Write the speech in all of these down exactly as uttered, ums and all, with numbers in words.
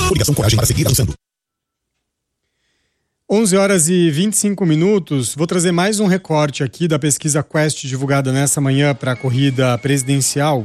Coligação Coragem para seguir avançando. onze horas e vinte e cinco minutos. Vou trazer mais um recorte aqui da pesquisa Quest divulgada nessa manhã para a corrida presidencial.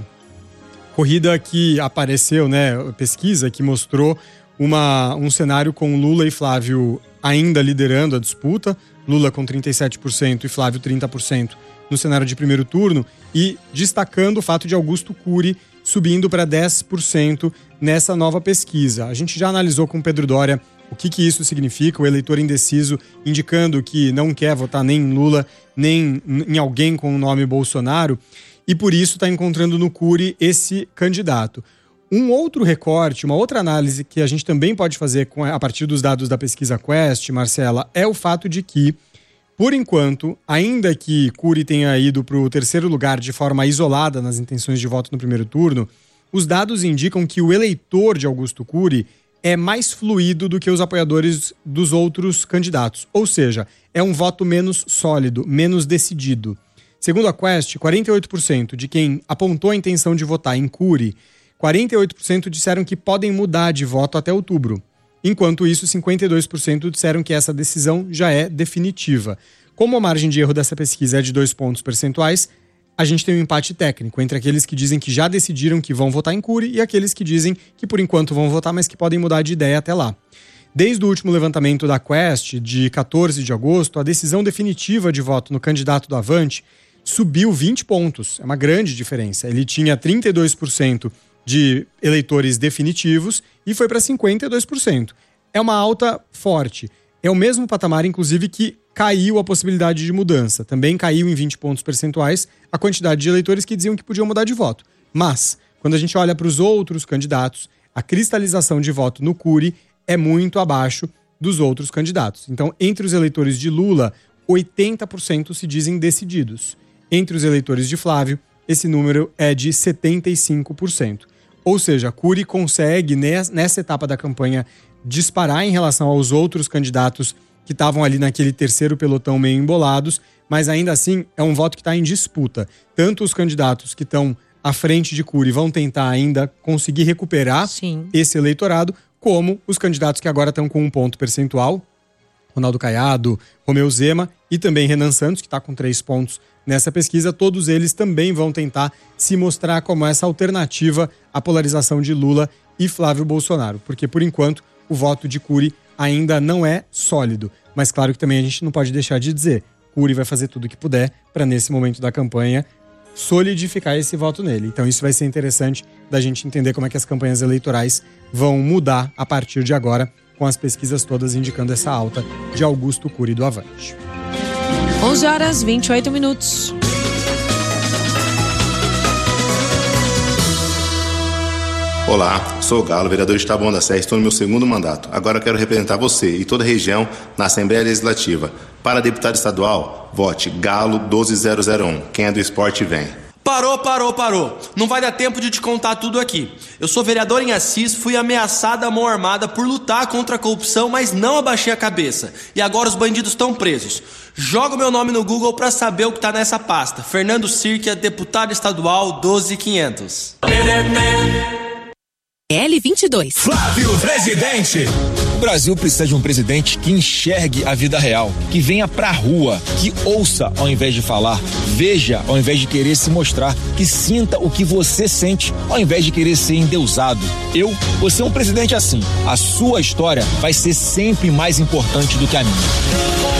Corrida que apareceu, né? Pesquisa que mostrou uma, um cenário com Lula e Flávio ainda liderando a disputa. Lula com trinta e sete por cento e Flávio trinta por cento no cenário de primeiro turno. E destacando o fato de Augusto Cury subindo para dez por cento nessa nova pesquisa. A gente já analisou com o Pedro Doria o que, que isso significa, o eleitor indeciso indicando que não quer votar nem em Lula, nem em alguém com o nome Bolsonaro, e por isso está encontrando no Cury esse candidato. Um outro recorte, uma outra análise que a gente também pode fazer com, a partir dos dados da pesquisa Quest, Marcela, é o fato de que, por enquanto, ainda que Cury tenha ido para o terceiro lugar de forma isolada nas intenções de voto no primeiro turno, os dados indicam que o eleitor de Augusto Cury é mais fluido do que os apoiadores dos outros candidatos. Ou seja, é um voto menos sólido, menos decidido. Segundo a Quest, quarenta e oito por cento de quem apontou a intenção de votar em Cury, quarenta e oito por cento disseram que podem mudar de voto até outubro. Enquanto isso, cinquenta e dois por cento disseram que essa decisão já é definitiva. Como a margem de erro dessa pesquisa é de dois pontos percentuais, a gente tem um empate técnico entre aqueles que dizem que já decidiram que vão votar em Cury e aqueles que dizem que por enquanto vão votar, mas que podem mudar de ideia até lá. Desde o último levantamento da Quest, de quatorze de agosto, a decisão definitiva de voto no candidato do Avante subiu vinte pontos. É uma grande diferença. Ele tinha trinta e dois por cento de eleitores definitivos e foi para cinquenta e dois por cento. É uma alta forte. É o mesmo patamar, inclusive, que caiu a possibilidade de mudança. Também caiu em vinte pontos percentuais a quantidade de eleitores que diziam que podiam mudar de voto. Mas, quando a gente olha para os outros candidatos, a cristalização de voto no Cury é muito abaixo dos outros candidatos. Então, entre os eleitores de Lula, oitenta por cento se dizem decididos. Entre os eleitores de Flávio, esse número é de setenta e cinco por cento. Ou seja, Cury consegue, nessa etapa da campanha, disparar em relação aos outros candidatos que estavam ali naquele terceiro pelotão meio embolados, mas ainda assim é um voto que está em disputa. Tanto os candidatos que estão à frente de Cury vão tentar ainda conseguir recuperar Sim. esse eleitorado, como os candidatos que agora estão com um ponto percentual, Ronaldo Caiado, Romeu Zema e também Renan Santos, que está com três pontos nessa pesquisa. Todos eles também vão tentar se mostrar como essa alternativa à polarização de Lula e Flávio Bolsonaro, porque por enquanto o voto de Cury ainda não é sólido. Mas claro que também a gente não pode deixar de dizer, Cury vai fazer tudo o que puder para nesse momento da campanha solidificar esse voto nele. Então isso vai ser interessante da gente entender como é que as campanhas eleitorais vão mudar a partir de agora, com as pesquisas todas indicando essa alta de Augusto Cury do Avante. onze horas e vinte e oito minutos. Olá, sou o Galo, vereador de Taboão da Serra, estou no meu segundo mandato. Agora eu quero representar você e toda a região na Assembleia Legislativa. Para deputado estadual, vote Galo doze mil um. Quem é do esporte vem. Parou, parou, parou. Não vai dar tempo de te contar tudo aqui. Eu sou vereador em Assis, fui ameaçado à mão armada por lutar contra a corrupção, mas não abaixei a cabeça. E agora os bandidos estão presos. Joga o meu nome no Google pra saber o que tá nessa pasta. Fernando Sirkia, deputado estadual doze mil e quinhentos. L vinte e dois. Flávio Presidente. O Brasil precisa de um presidente que enxergue a vida real, que venha pra rua, que ouça ao invés de falar, veja ao invés de querer se mostrar, que sinta o que você sente ao invés de querer ser endeusado. Eu vou ser um presidente assim. A sua história vai ser sempre mais importante do que a minha.